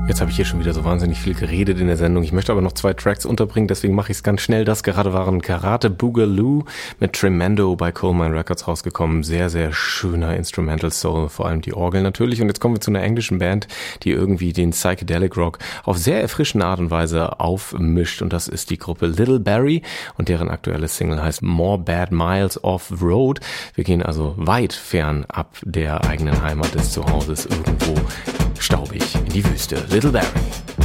Jetzt habe ich hier schon wieder so wahnsinnig viel geredet in der Sendung. Ich möchte aber noch 2 Tracks unterbringen, deswegen mache ich es ganz schnell. Das gerade waren Karate Boogaloo mit Tremendo bei Colemine Records rausgekommen. Sehr, sehr schöner Instrumental Soul, vor allem die Orgel natürlich. Und jetzt kommen wir zu einer englischen Band, die irgendwie den Psychedelic Rock auf sehr erfrischende Art und Weise aufmischt. Und das ist die Gruppe Little Barry und deren aktuelles Single heißt More Bad Miles Off Road. Wir gehen also weit fern ab der eigenen Heimat des Zuhauses irgendwo staubig in die Wüste. Little Barry.